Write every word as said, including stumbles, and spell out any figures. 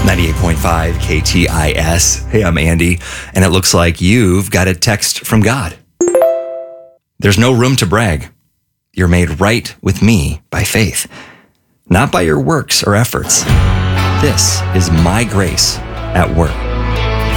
ninety-eight point five K T I S. Hey, I'm Andy, and it looks like you've got a text from God. There's no room to brag. You're made right with me by faith, not by your works or efforts. This is my grace at work.